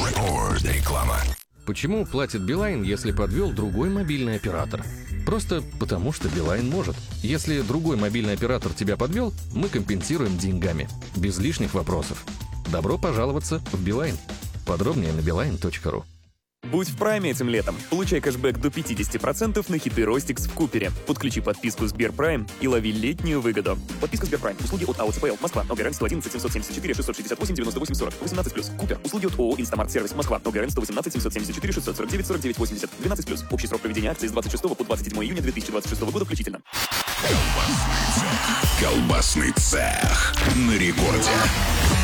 Реклама. Почему платит Билайн, если подвел другой мобильный оператор? Просто потому, что Билайн может. Если другой мобильный оператор тебя подвел, мы компенсируем деньгами. Без лишних вопросов. Добро пожаловаться в Билайн. Подробнее на beeline.ru. Будь в прайме этим летом. Получай кэшбэк до 50% на хиты Ростикс в Купере. Подключи подписку Сберпрайм и лови летнюю выгоду. Подписка Сберпрайм. Услуги от АО ЦПЛ. Москва. ОГРН 111 774 668 98 40. 18+. Купер. Услуги от ООО Инстамарт Сервис. Москва. ОГРН 118 774 649 49 80. 12+. Общий срок проведения акции с 26 по 27 июня 2026 года включительно. Колбасный цех на рекорде.